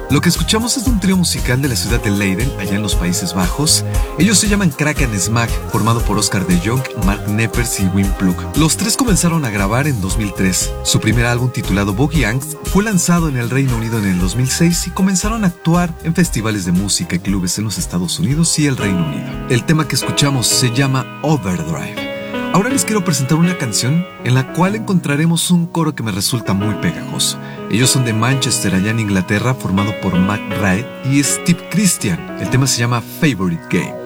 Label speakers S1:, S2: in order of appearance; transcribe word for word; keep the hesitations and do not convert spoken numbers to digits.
S1: Lo que escuchamos es de un trío musical de la ciudad de Leiden, allá en los Países Bajos. Ellos se llaman Kraken Smack, formado por Oscar de Jong, Mark Neppers y Wim Plug. Los tres comenzaron a grabar en dos mil tres. Su primer álbum, titulado Boogie Angst, fue lanzado en el Reino Unido en el dos mil seis y comenzaron a actuar en festivales de música y clubes en los Estados Unidos y el Reino Unido. El tema que escuchamos se llama Overdrive. Ahora les quiero presentar una canción en la cual encontraremos un coro que me resulta muy pegajoso. Ellos son de Manchester, allá en Inglaterra, formado por Mac Wright y Steve Christian. El tema se llama Favorite Game.